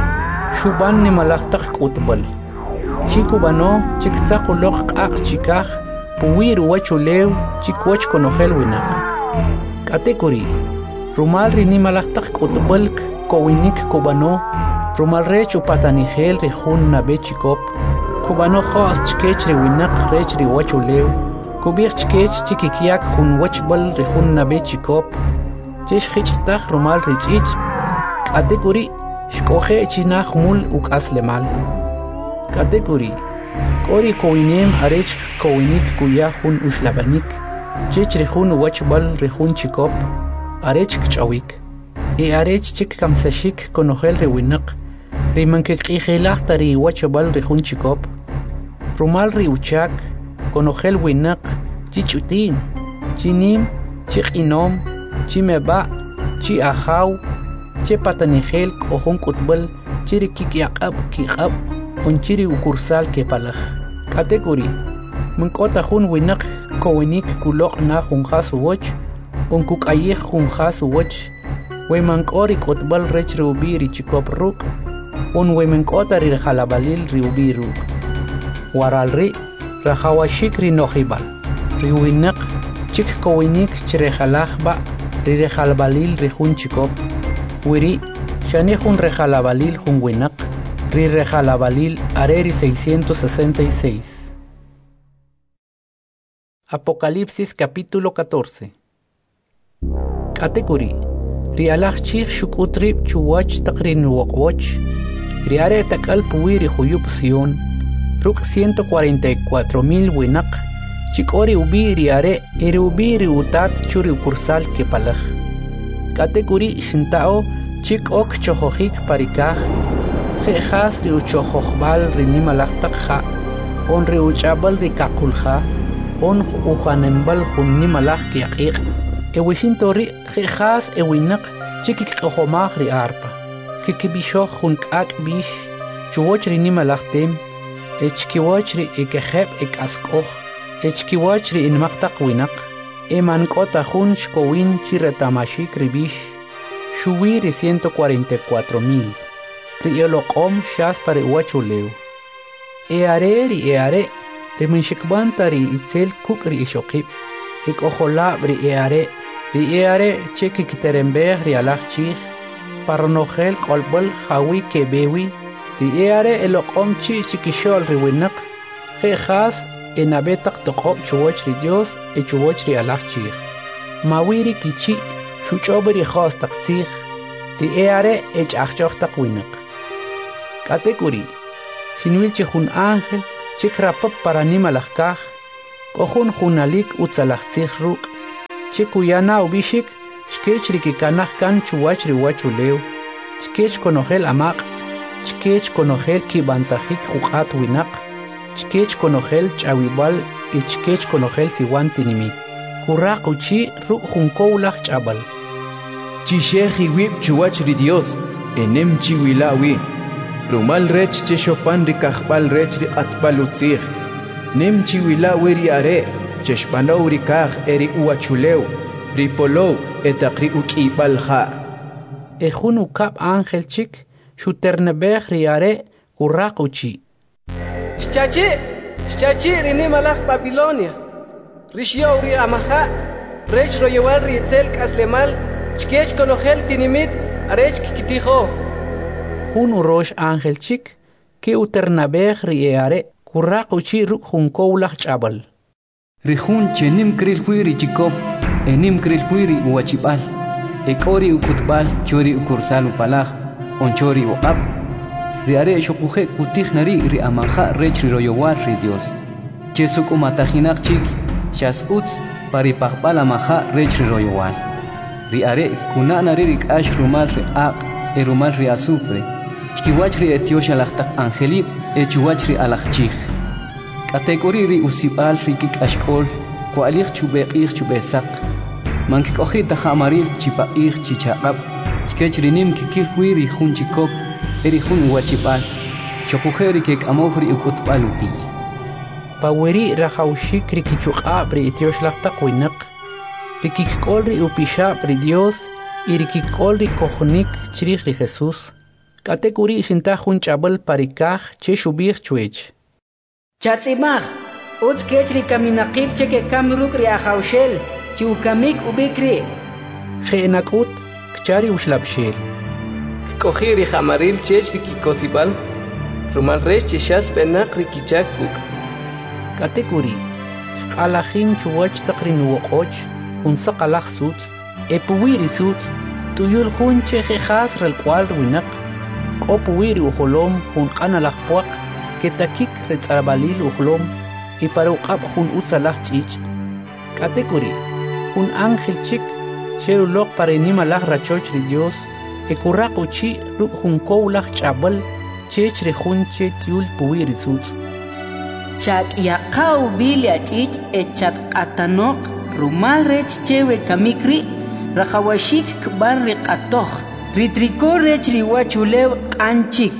Shuban ni malachtak kutbal. Chikubano chiktakulok ak chikaj puwir wachulew chikwach konogel winak. Katekuri. Rumal rini malachtak kutbal kowinik kubano. Rumal rech upatanigel rihun nabe chikop. Kubano khos chkech riwinak rech riwachulew. Kubich chkech chikikiak hun wachbal rihun nabe chikop. Chesh khichtak rumal richich. Katekuri, shkoje chinach mul uk aslemal. Katekuri, kori kowinem arech kowinik kuya hun ushlabanik, chech rihun wachbal rihun chikop, arech kchawik. E arech chik kamsashik konogel riwinak, rimankik ijelach tari wachbal rihun chikop, rumal riuchak, konogel winak, chichutin, chinim, chik inom, chimeba, chi ahaw, che patanigel kohon kutbal chiri kikiaqab kiqab on chiri ukursal ke palaj kategori mun kota hun winak kowinik kulok na hun khas woch on kukayeh hun khas woch we man kori kutbal rech rubi ri chikop ruk on we man kota ri khalabalil rubi ruk waral ri rahawashik ri nohibal ri winak chik kowinik chire khalaj ba ri khalabalil ri hun chikop Wiri, shani jun rejalabalil jun winak, ri rejalabalil areri seiscientos sesenta y seis. Apocalipsis capítulo catorce. Katekuri, ri alach chich shukutrib chuwach takrin wokwach, ri are takal puwiri huyup sion, ruk ciento cuarenta y cuatro mil winak, chikori ubi ri are, iri ubi ri utat churi ukursal ke palaj. Katekuri shintao chik ok chohojik parikaj, jejas ri uchohojbal ri nimalachtak ja, on ri uchabal ri kakulja, on ujanembal jun nimalach kiaqiq, ewishinto ri jejas ewinak chikik ohomaj ri arpa, kikibishoj jun kak bish, chuwoch ri nimalachtem, echkiwoch ri ekejeb ekaskoj, echkiwoch ri inmaktak winak, Eman kota jun shkowin chiretamashik ribish, shuwi ri ciento cuarenta y cuatro mil, ri elokom shas pare wachuleu. Eare ri eare, ri minshikbanta ri itzel kuk ri ishokib, ik ojolab ri eare, ri eare cheki kiterembeh ri alach chich, parnogel kolbol hawi kebewi, ri eare elokom chi chikishol ri winak, jejas en abetak tokob chuwoch ri Dios e chuwoch ri alach chich. Mawiri kichi shuchobri khos tak chich, ri eare ech achchoch tak winak. Katekuri, xinwil che jun ángel che krapap para nimalajkaj kohun junalik utzalajtzij ruk che kuyana ubishik chkech rikikanaj kan chuwach riwachulew chkech konojel amaq chkech konojel kibantajik juqat winaq chkech konojel ch'awibal y chkech konojel siwan tinimit kuraq uchi ruk junkowlaj ch'abal chixej iwib chuwach ri Dios enem chiwilawi rumal rech che xopan rikajbal rech riqatbal utzij nem chiwilawi ri are chexpanow rikaj eri uwachulew ripolow etaq ri uk'ibal ja ejun ukab ángel chik xuternebej riare kuraq uchi Xchachi, xchachi rini malaj Babilonia. Rishyow ri amaja, rech royewal ri etzel kaslemal, chkech konojel tinimit, arech kikitijo. Jun urosh ángel chik ki uternebej riare kuraq uchi ruk junkowlaj ch'abal Rijun chenim kril huiri chikop, enim kril huiri uwachibal, ekori ukutbal chori ukursal upalaj, onchori uqab. Riare shukuje kutij nari ri amaja rech ri royowal ri Dios. Chesuk umatajinak chik, shas utz pari paqbal amaja rech ri royowal. Riare kuna nari rik ash rumal ri aq, e rumal ri azufre. Chkiwach ri etiosha lachtak angelib, e chuwach ri alachchij. Kategori ri usibal ri kik ashkol, kualich chubeqich chubesak. Mankikoji tajamaril chipaich chichaqab, chkech rinim kikil huiri jun chikop, eri jun uwachibal, shokujeri kek amofri ukutbal upi. Paweri rajaushik rikichuqab ri etiosh lachtak winaq, rikikol ri upishab ri Dios, y rikikol ri kojonik chrij ri Jesús. Kategori shinta jun ch'abal parikaj che shubij chuech. Chatzimaj, utz kech ri kaminaqib cheke kamruk ri ajaushel, chi ukamik ubikri. Jeenakut, kchari ushlabshel. Koji ri jamaril chech ri kikosibal, rumal rech cheshas penak ri kichak kuk. Kategori, shqalajin chuwach taqri nuwoqoch, un saqalaj sutz, epuwiri sutz, tuyul jun che jejas relkwal winaq, kopuwiri ujolom jun qanalaj puaq, ketakik retzarabalil ujlom, y para uqab jun utzalaj chich. Kategori, jun ángel chik, xerulok para inimalaj rachoch ri Dios, e kuraq uchi ruk jun kowlaj ch'abal, chech ri jun che tiul puwiri sutz. Chak yaqaw bilia chich e chat qatanok, rumal rech chewe kamikri, rajawashik kban ri qatoj, ritriko rech ri wachulew qanchik.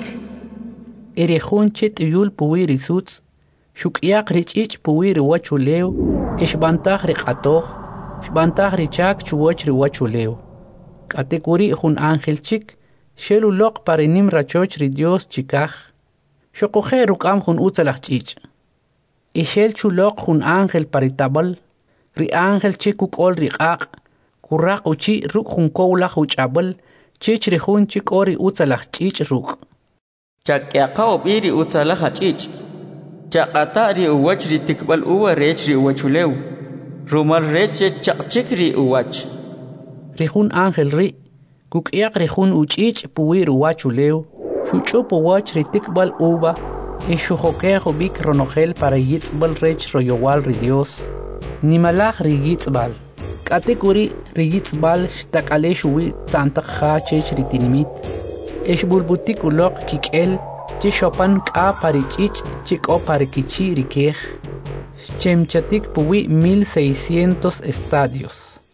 Eri jun che tiul puwiri sutz, shuk'yaq ri ch'ich puwiri wachulew, eshbantaj ri qatoj, shbantaj ri chak chuwach ri wachulew. Kategori jun ángel chik, shelu loq parinim rachoch ri Dios chikaj, shokuje rukam jun utzalaj ch'ich. Ishel chuloq jun ángel paritabal, ri ángel chik ukol ri qaq, kuraq uchi ruk jun kowlaj uch'abal, chich ri jun chik ori utzalaj ch'ich ruk. Chakyaqaw biri utzalaj ch'ich. Chaqata ri uwach ri tikbal uwa rech ri uwachulew. Rumal rech chaqchik ri uwach. Ri jun ángel ri, kuk'yaq ri jun uch'ich puwir uwachulew, shuch'up uwach ri tikbal uva, e shujokeaj ubik ronojel para yitzbal rech royowal ri Dios. Nimalaj ri yitzbal. Kategori ri yitzbal shtak'ale shuwi tzantaq ja chech ri tinimit. Esh bulbutik uloq kik'el, che xopan k'a pari ch'ich, che k'o pari kichi ri kej. Chemchatik puwi mil seiscientos estadios.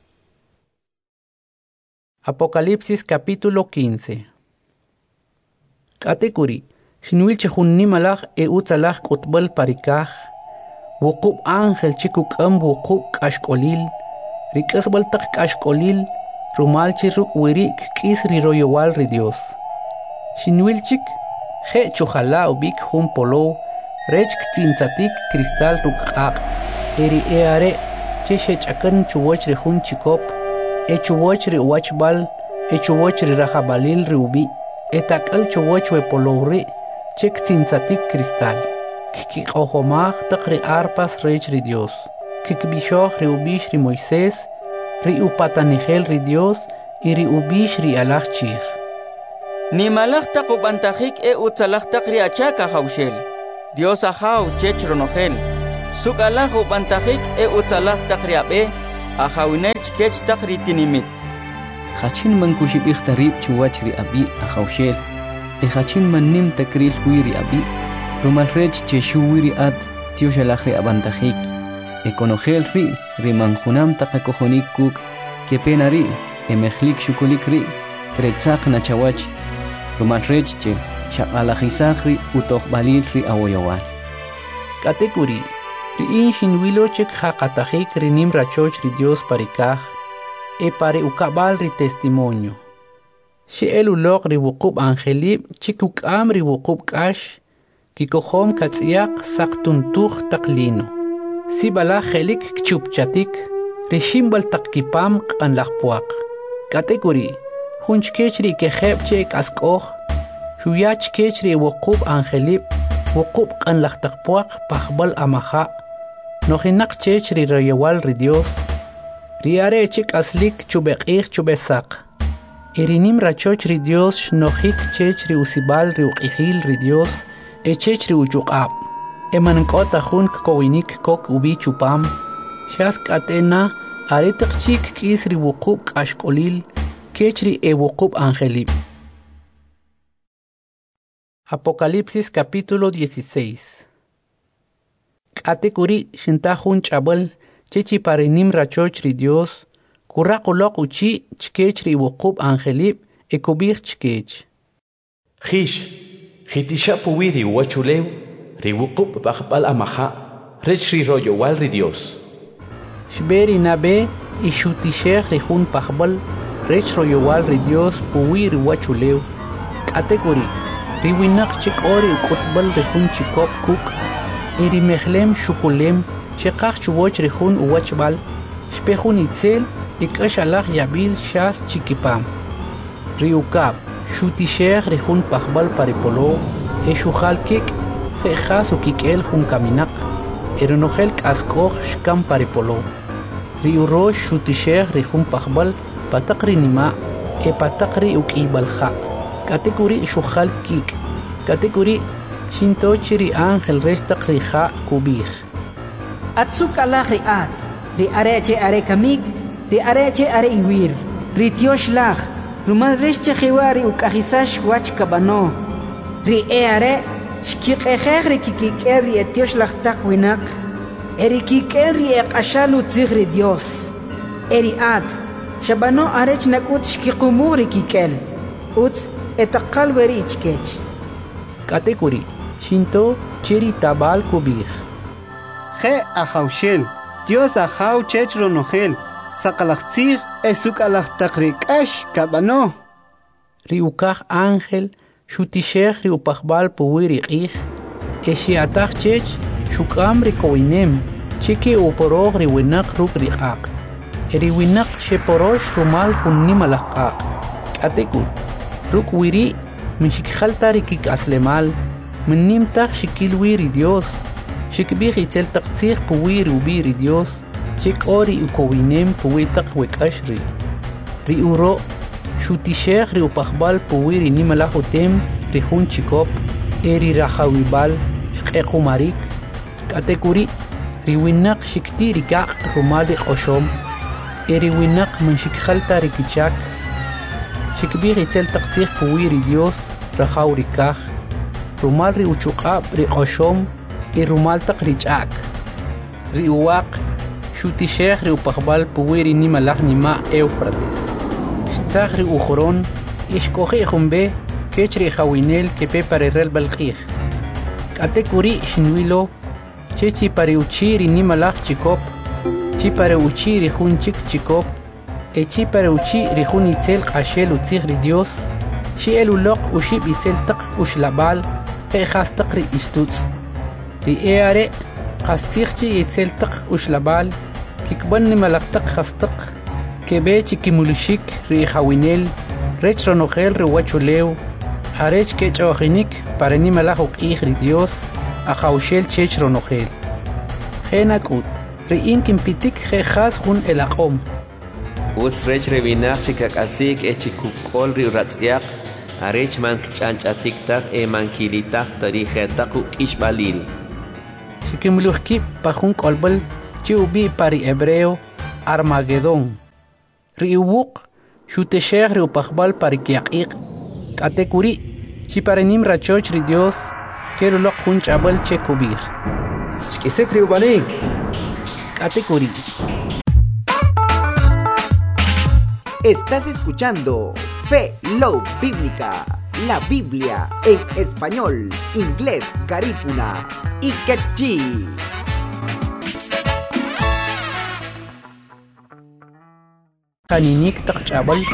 Apocalipsis capítulo quince. Kategori, xinwil che jun nimalaj e utzalaj k'utbal parikaj, wuqub ángel che kuk'am wuqub k'axk'olil, rik'asbal taq k'axk'olil, rumal che ruk wiri k'is ri royowal ri Dios. Xinwil chik, je chujala ubik jun polow, rech ktzintzatik cristal ruk q'aq, eri eare che xech'akan chuwach ri jun chikop, e chuwach ri uwachbal, e chuwach ri rajabalil ri ubi, e tak'al chuwach we polow ri, che ktzintzatik cristal. Kik'ojomaj taq ri arpas rech ri Dios, kikbixoj ri ubix ri Moisés, ri upatanijel ri Dios, y ri ubix ri alaj chij. ni malakta kubantajik e utzalakta kriachaka haushel. Dios ajau chech ronogel. Sukalak ubantajik e utzalakta kriabe ajawinel chkech takritinimit. Hachin man kushibik tarib chuwach ri abi ajaushel. E hachin man nim takril wiri abi. Rumal rech che shuwiri ad tioshalak ri abantajik. E konogel ri rimanjunam takakojonik kuk. Que pena ri e mejlik shukulik ri. Kretzak na chawach. Rumal rech che shaqalajisaj ri utoh balil ri awoyawal. Katekuri. Ri inshin wilo chek haqatajik rinim rachoch ri Dios parikaj. E pare ukabal ri testimonio. She elulok ri wukub angelib chikuk am ri wukub kash. Kikohom katsiak saktuntuch taklino. Si bala helik kchupchatik. Ri shimbal takkipam kan lakpuak. Katekuri. Hunchkech ri keheb chek askoh. Huyach kech ri wukub angelib. Wukub kan laktakpuak pahbal amaha. Nohinak chech ri rayawal ri Dios. Riare chik aslik chubekich chubesak. Irinim rachoch ri Dios nohik chech ri usibal ri uqihil ri Dios. E chech ri uchuqab. E mankota hun kowinik kok ubi chupam. Shas katena aretak chik kis ri wukub kashkolil. Kech ri e wukub angelib. Apocalipsis capítulo dieciséis. Katekuri shintahun chabal chechi parinim rachoch ri Dios, kurakulok uchi chkech ri wukub angelib e kubir chkech. Hish, hitisha puwiri wachulew, ri wukub bakbal amaha, rech ri royo wal ri Dios. Shberi nabe ishutishech ri hun pahbal, rech royo wal ri Dios puwiri wachulew. Katekuri. Riwinak chik ori ukutbal rihun chikop kuk. Iri mehlem shukulem. Shekach chuwoch rihun uwachbal. Shpehun itzel. Ikash alach yabil shas chikipam. Riukab. Shutishech rihun pahbal paripolo. E shuhal kik. Jechas ukikel hun kaminak. Eronogel kaskoch shkam paripolo. Riurosh shutishech rihun pahbal. Patakri nima. E patakri ukibalha. Katekuri shukhal kik. Katekuri shinto chiri ángel resta krija kubij. Atsuk alach ri at. Ri areche are kamik. Ri areche are iwir. Ri tiosh lach. Rumal reste khiwari ukahisash wach kabano. Ri e are shkik ejer ri kikiker ri etiosh lach tak winak. Eri kiker ri eqashalu tzigri Dios. Eri at. Shabano arech nakut shkikumur ri kikel. Uts etaqal weri ichkech. Katekuri, shinto chiri tabal kubir. Je ajaushel, Dios ajau chech ronogel, sakalachtzig esuk alachtakrikash kabano. Riukach ángel, shutishech riupachbal puwiri ich, eshiatach chech, shukam rikowinem, chiki uporog riwinak ruk riak. Eriwinak sheporosh rumal hunnim alakak. Katekuri. Ruk wiri, min shikhaltari kik aslemal, min nimtach shikil wiri Dios, shikbih itzel taktzich puwiri ubiri Dios, chik ori ukowinem puwitak wekashri. Ri uro, shutishech ri upachbal puwiri nimalahutem, ri hun chikop, eri rahawibal, shkekumarik, katekuri, ri winak shikti rikak rumalik oshom, eri winak min shikhaltari kichak, Shikbir itzel taktzich puwiri Dios, rahaw rikach, rumal ri uchukab ri oshom, i rumal tak richak. Ri uwak, shutishech ri upachbal puwiri nimalach nima Eufrates. Shtzach ri uchoron, ishkochi chumbe, kech ri hawinel kepe parerel balchich. Katekuri shinwilo, chechi pare uchi ri nimalach chikop, chi pare uchi ri hun chik chikop, Echi para uchi rihun itzel qashel utzig ri Dios. Shi elulok ushib itzel tak ushlabal. Qejas tak ri istutz. Ri eare qastzigchi itzel tak ushlabal. Kikban nimalak tak khastak. Kebechi kimulishik ri hawinel. Rech ronogel ri wachulew. Arech kech ojinik para nimalak uqig ri Dios. Ajaushel chech ronogel. Genakut. Ri inkim pitik qejas hun elaqom. Uts rech revinach chikak asik echikukol ri uratsiak, arech man kch'anch'atiktaj e mankilitaj tarijetaq uk'ixb'alil Xikimluhki pajun kolbel chi ubi pari hebreo Armagedón. Riuwuk xutexej ri upajbal pari kiaqiq k'atekuri chi parenim rachoch ri Dios kero loq jun ch'abel che kubij. Xk'isek ri ub'anik. K'atekuri. Estás escuchando Fe Low Bíblica, la Biblia en español, inglés, garífuna y quechí. Kaninik tak chabal